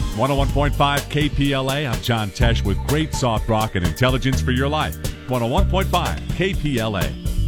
101.5 KPLA. I'm John Tesh with great soft rock and intelligence for your life. 101.5 KPLA.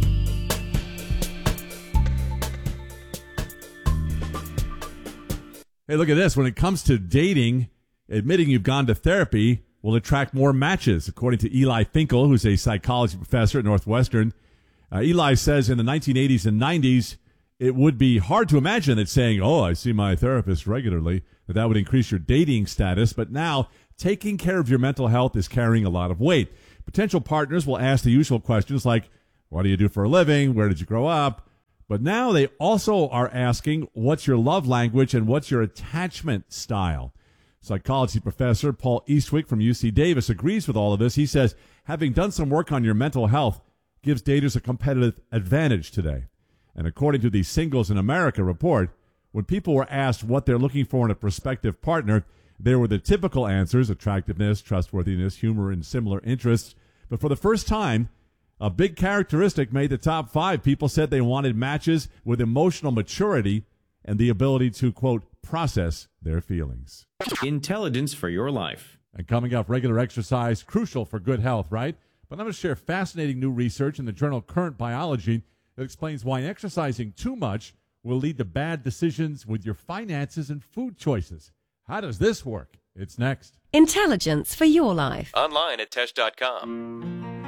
Hey, look at this. When it comes to dating, admitting you've gone to therapy will attract more matches, according to Eli Finkel, who's a psychology professor at Northwestern. Eli says in the 1980s and 90s, it would be hard to imagine that saying, oh, I see my therapist regularly, that would increase your dating status. But now, taking care of your mental health is carrying a lot of weight. Potential partners will ask the usual questions like, what do you do for a living? Where did you grow up? But now they also are asking, what's your love language and what's your attachment style? Psychology professor Paul Eastwick from UC Davis agrees with all of this. He says, having done some work on your mental health gives daters a competitive advantage today. And according to the Singles in America report, when people were asked what they're looking for in a prospective partner, there were the typical answers: attractiveness, trustworthiness, humor, and similar interests. But for the first time, a big characteristic made the top 5. People said they wanted matches with emotional maturity and the ability to, quote, process their feelings. Intelligence for your life. And coming up, regular exercise, crucial for good health, right? But I'm going to share fascinating new research in the journal Current Biology that explains why exercising too much will lead to bad decisions with your finances and food choices. How does this work? It's next. Intelligence for your life. Online at Tesh.com.